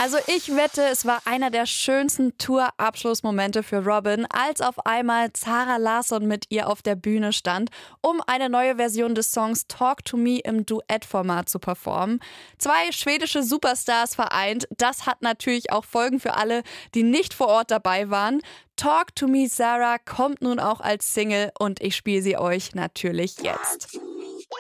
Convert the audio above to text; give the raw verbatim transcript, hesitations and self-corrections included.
Also ich wette, es war einer der schönsten Tour-Abschlussmomente für Robyn, als auf einmal Zara Larsson mit ihr auf der Bühne stand, um eine neue Version des Songs Talk to Me im Duettformat zu performen. Zwei schwedische Superstars vereint, das hat natürlich auch Folgen für alle, die nicht vor Ort dabei waren. Talk to Me Sarah kommt nun auch als Single und ich spiele sie euch natürlich jetzt.